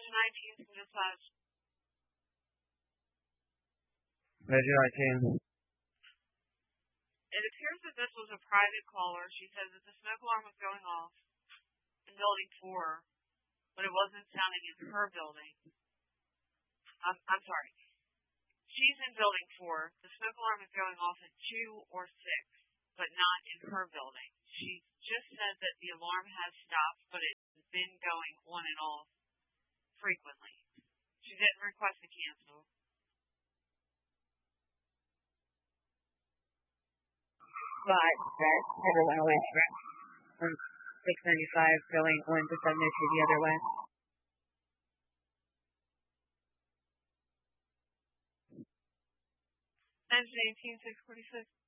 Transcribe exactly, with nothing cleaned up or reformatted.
nineteen from dispatch. Measure nineteen. It appears that this was a private caller. She says that the smoke alarm was going off in building four, but it wasn't sounding in her building. I'm, I'm sorry. She's in building four. The smoke alarm is going off in two or six, but not in her building. She just said that the alarm has stopped, but it's been going on and off frequently. She didn't request to cancel. But that everyone away from six ninety-five going one to seven oh two the other way. Engine eighteen six forty-six.